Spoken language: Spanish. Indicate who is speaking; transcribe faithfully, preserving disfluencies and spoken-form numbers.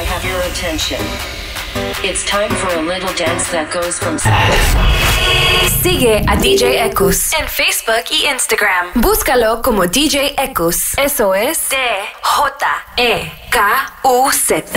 Speaker 1: I have your attention? It's time for a little dance that goes from...
Speaker 2: Sigue a D J Ekus en Facebook y Instagram. Búscalo como D J Ekus. Eso es D J E K U Z.